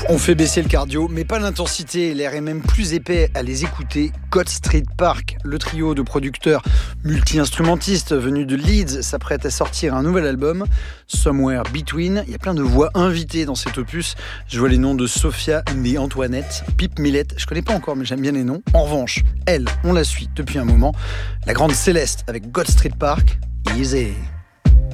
On fait baisser le cardio, mais pas l'intensité. L'air est même plus épais à les écouter. God Street Park, le trio de producteurs multi-instrumentistes venus de Leeds, s'apprête à sortir un nouvel album, Somewhere Between. Il y a plein de voix invitées dans cet opus. Je vois les noms de Sophia and the Antoinette, Pip Millett, je connais pas encore, mais j'aime bien les noms. En revanche, elle, on la suit depuis un moment. La grande Céleste avec God Street Park, Easy.